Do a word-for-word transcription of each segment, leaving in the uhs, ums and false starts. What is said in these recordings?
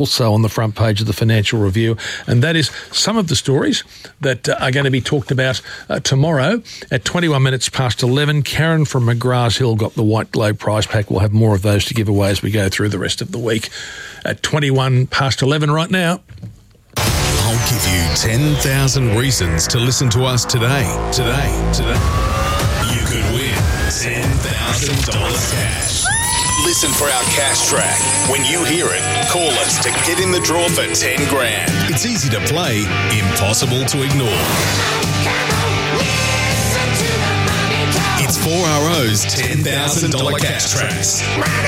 also on the front page of the Financial Review, and that is some of the stories that uh, are going to be talked about uh, tomorrow at twenty-one minutes past eleven. Karen from McGrath's Hill got the White Globe prize pack. We'll have more of those to give away as we go through the rest of the week at twenty-one past eleven right now. I'll give you ten thousand reasons to listen to us today. Today, today. You could win ten thousand dollars cash. Listen for our cash track. When you hear it, call us to get in the draw for ten grand. It's easy to play, impossible to ignore. It's four R O's ten thousand dollars cash tracks.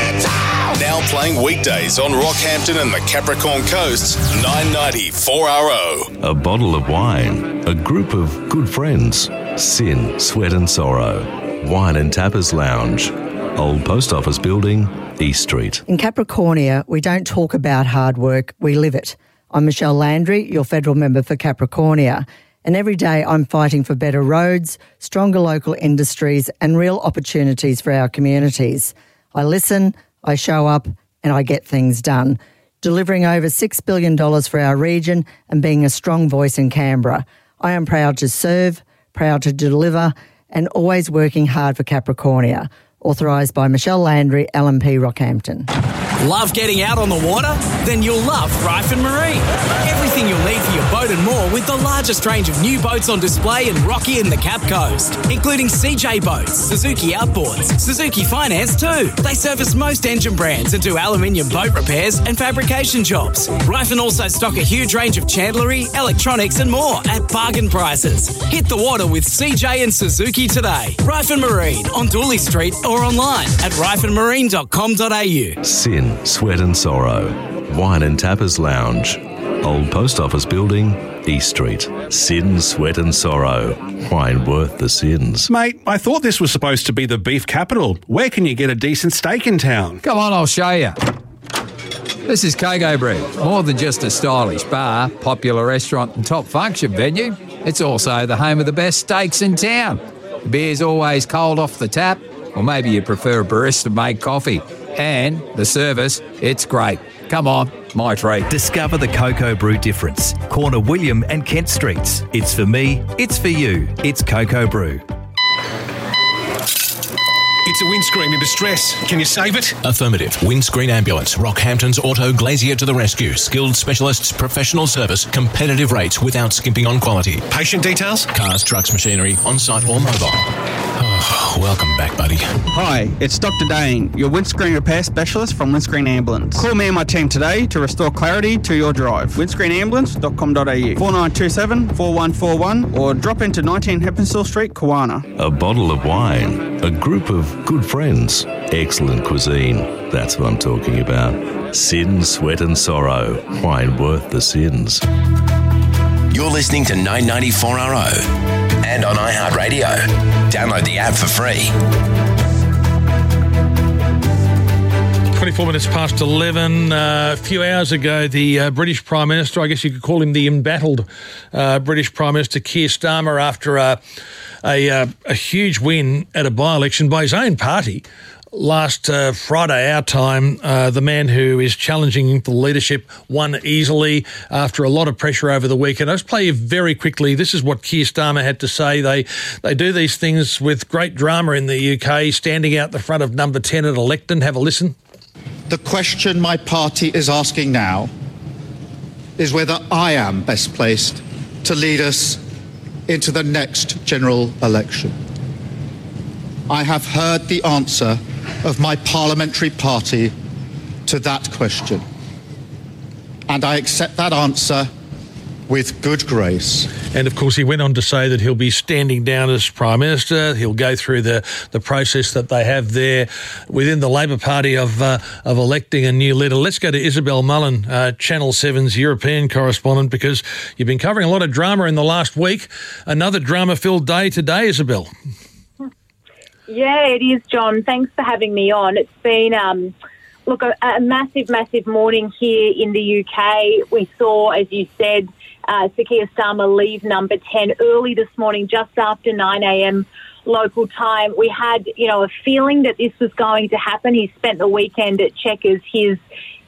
Now playing weekdays on Rockhampton and the Capricorn Coast, nine ninety four R O. A bottle of wine, a group of good friends, sin, sweat and sorrow, wine and tappers lounge, Old Post Office Building, East Street. In Capricornia, we don't talk about hard work, we live it. I'm Michelle Landry, your federal member for Capricornia, and every day I'm fighting for better roads, stronger local industries and real opportunities for our communities. I listen, I show up and I get things done, delivering over six billion dollars for our region and being a strong voice in Canberra. I am proud to serve, proud to deliver and always working hard for Capricornia. Authorised by Michelle Landry, L M P Rockhampton. Love getting out on the water? Then you'll love Ryford Marine. Everything you'll need for your boat and more with the largest range of new boats on display in Rocky and the Cap Coast, including C J Boats, Suzuki Outboards, Suzuki Finance too. They service most engine brands and do aluminium boat repairs and fabrication jobs. Ryford also stock a huge range of chandlery, electronics and more at bargain prices. Hit the water with C J and Suzuki today. Ryford Marine on Dooley Street or online at ryford marine dot com dot a u. Sin, sweat and sorrow, wine and tappers lounge, Old Post Office Building, East Street. Sin, sweat and sorrow, wine worth the sins. Mate, I thought this was supposed to be the beef capital. Where can you get a decent steak in town? Come on, I'll show you. This is Coco Brew. More than just a stylish bar, popular restaurant and top function venue, it's also the home of the best steaks in town. The beer's always cold off the tap, or maybe you prefer a barista-made coffee. And the service, it's great. Come on, my treat. Discover the Coco Brew difference. Corner William and Kent Streets. It's for me, it's for you. It's Coco Brew. It's a windscreen in distress. Can you save it? Affirmative. Windscreen Ambulance. Rockhampton's Auto Glazier to the rescue. Skilled specialists, professional service, competitive rates without skimping on quality. Patient details? Cars, trucks, machinery, on-site or mobile. Oh, welcome back, buddy. Hi, it's Doctor Dane, your windscreen repair specialist from Windscreen Ambulance. Call me and my team today to restore clarity to your drive. windscreen ambulance dot com dot a u, four nine two seven, four one four one, or drop into nineteen Heppenstall Street, Kawana. A bottle of wine, a group of good friends, excellent cuisine. That's what I'm talking about. Sin, sweat and sorrow, wine worth the sins. You're listening to nine ninety-four R O and on iHeartRadio. Download the app for free. twenty-four minutes past eleven. Uh, a few hours ago, the uh, British Prime Minister, I guess you could call him the embattled uh, British Prime Minister, Keir Starmer, after a, a, uh, a huge win at a by-election by his own party last uh, Friday, our time, uh, the man who is challenging him for leadership won easily after a lot of pressure over the weekend. I'll just play you very quickly. This is what Keir Starmer had to say. They they do these things with great drama in the U K, standing out the front of number ten at Electon. Have a listen. The question my party is asking now is whether I am best placed to lead us into the next general election. I have heard the answer of my parliamentary party to that question, and I accept that answer with good grace. And of course, he went on to say that he'll be standing down as Prime Minister. He'll go through the, the process that they have there within the Labor Party of uh, of electing a new leader. Let's go to Isabel Mullen, uh, Channel seven's European correspondent, because you've been covering a lot of drama in the last week. Another drama-filled day today, Isabel. Yeah, it is, John. Thanks for having me on. It's been, um, look, a, a massive, massive morning here in the U K. We saw, as you said, uh, Sir Keir Starmer leave number ten early this morning, just after nine a.m. local time. We had, you know, a feeling that this was going to happen. He spent the weekend at Chequers, his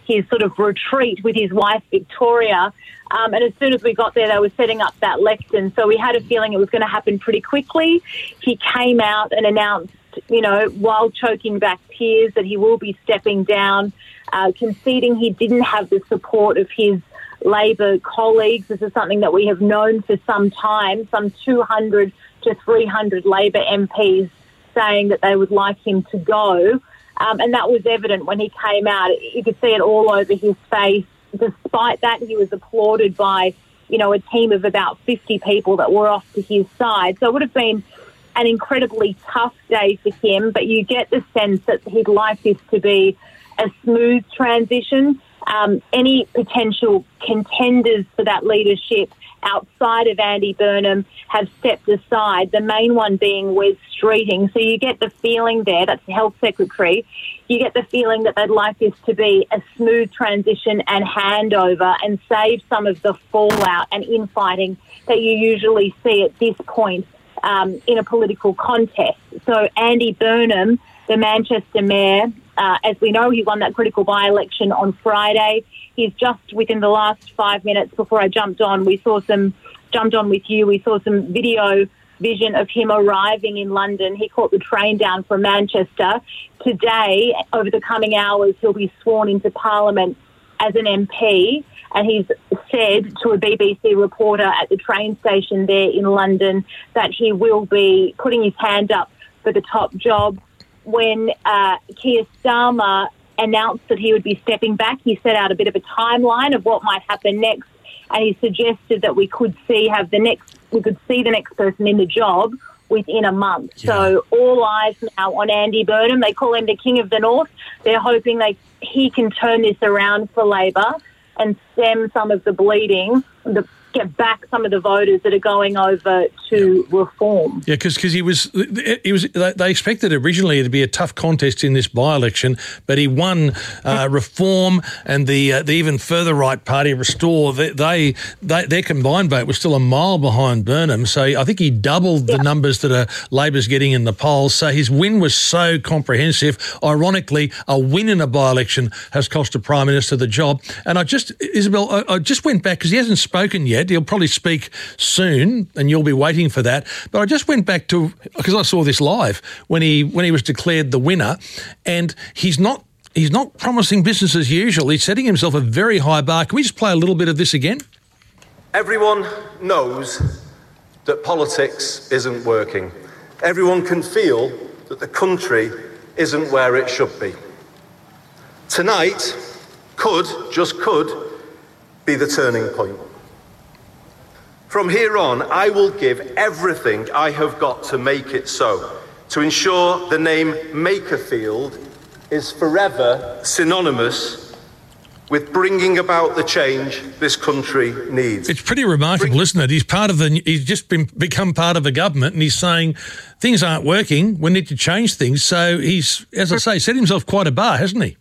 his sort of retreat with his wife, Victoria. Um, and as soon as we got there, they were setting up that lectern. So we had a feeling it was going to happen pretty quickly. He came out and announced, you know, while choking back tears, that he will be stepping down, uh, conceding he didn't have the support of his Labor colleagues. This is something that we have known for some time, some two hundred to three hundred Labor M Ps saying that they would like him to go. Um, and that was evident when he came out. You could see it all over his face. Despite that, he was applauded by, you know, a team of about fifty people that were off to his side. So it would have been an incredibly tough day for him, but you get the sense that he'd like this to be a smooth transition. Um, any potential contenders for that leadership outside of Andy Burnham have stepped aside, the main one being Wes Streeting. So you get the feeling there, that's the Health Secretary, you get the feeling that they'd like this to be a smooth transition and handover and save some of the fallout and infighting that you usually see at this point um, in a political contest. So Andy Burnham, the Manchester Mayor, Uh, as we know, he won that critical by-election on Friday. He's just within the last five minutes before I jumped on, we saw some, jumped on with you, we saw some video vision of him arriving in London. He caught the train down from Manchester. Today, over the coming hours, he'll be sworn into Parliament as an M P, and he's said to a B B C reporter at the train station there in London that he will be putting his hand up for the top job. When uh, Keir Starmer announced that he would be stepping back, he set out a bit of a timeline of what might happen next, and he suggested that we could see have the next we could see the next person in the job within a month. Yeah. So all eyes now on Andy Burnham. They call him the King of the North. They're hoping they he can turn this around for Labor and stem some of the bleeding, the get back some of the voters that are going over to yeah. reform. Yeah, because he was, he was. They expected originally it to be a tough contest in this by-election, but he won uh, Reform and the uh, the even further right party, Restore. They, they, they their combined vote was still a mile behind Burnham, so I think he doubled yeah. the numbers that are Labor's getting in the polls. So his win was so comprehensive. Ironically, a win in a by-election has cost a Prime Minister the job. And I just, Isabel, I, I just went back because he hasn't spoken yet. He'll probably speak soon, and you'll be waiting for that. But I just went back to, because I saw this live when he when he was declared the winner, and he's not he's not promising business as usual. He's setting himself a very high bar. Can we just play a little bit of this again? Everyone knows that politics isn't working. Everyone can feel that the country isn't where it should be. Tonight could, just could, be the turning point. From here on, I will give everything I have got to make it so, to ensure the name Makerfield is forever synonymous with bringing about the change this country needs. It's pretty remarkable, Bring- isn't it? He's part of the. He's just been become part of the government, and he's saying things aren't working. We need to change things. So he's, as I say, set himself quite a bar, hasn't he?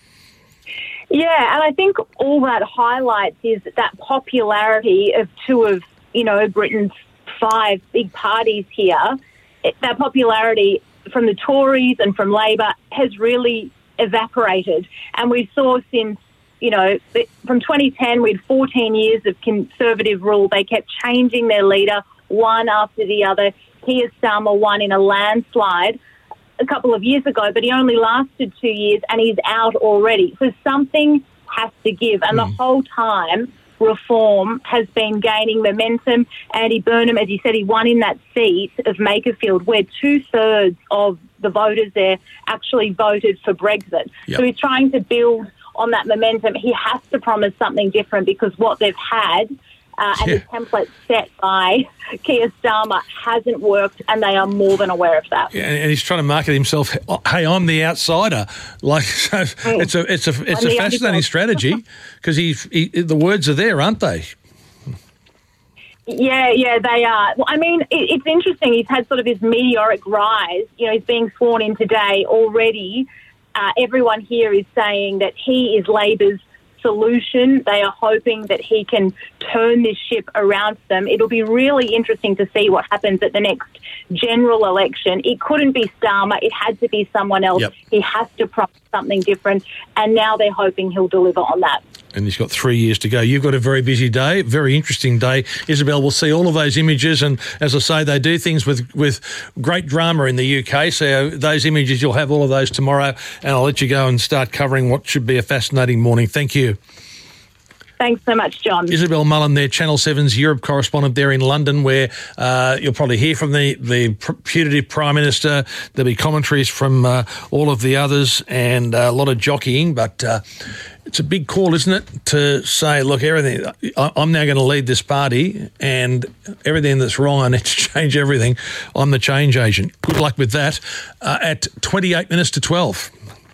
Yeah, and I think all that highlights is that popularity of two of, you know, Britain's five big parties here. It, that popularity from the Tories and from Labor has really evaporated. And we saw since, you know, from twenty ten, we had fourteen years of Conservative rule. They kept changing their leader one after the other. Keir Starmer won in a landslide a couple of years ago, but he only lasted two years and he's out already. So something has to give. And mm. the whole time, Reform has been gaining momentum. Andy Burnham, as you said, he won in that seat of Makerfield, where two-thirds of the voters there actually voted for Brexit. Yep. So he's trying to build on that momentum. He has to promise something different, because what they've had Uh, and yeah. the template set by Keir Starmer hasn't worked, and they are more than aware of that. Yeah, and he's trying to market himself. Hey, I'm the outsider. Like, so mm. it's a it's a it's I'm a fascinating strategy, because he, he the words are there, aren't they? Yeah, yeah, they are. Well, I mean, it, it's interesting. He's had sort of his meteoric rise. You know, he's being sworn in today already. Uh, everyone here is saying that he is Labor's solution. They are hoping that he can turn this ship around for them. It'll be really interesting to see what happens at the next general election. It couldn't be Starmer. It had to be someone else. Yep. He has to promise something different, and now they're hoping he'll deliver on that. And he's got three years to go. You've got a very busy day, very interesting day. Isabel, we'll see all of those images. And as I say, they do things with, with great drama in the U K. So those images, you'll have all of those tomorrow. And I'll let you go and start covering what should be a fascinating morning. Thank you. Thanks so much, John. Isabel Mullen there, Channel seven's Europe correspondent there in London, where uh, you'll probably hear from the, the putative Prime Minister. There'll be commentaries from uh, all of the others and uh, a lot of jockeying, but uh, it's a big call, isn't it, to say, look, everything, I'm now going to lead this party and everything that's wrong, I need to change everything. I'm the change agent. Good luck with that. Uh, at twenty-eight minutes to twelve.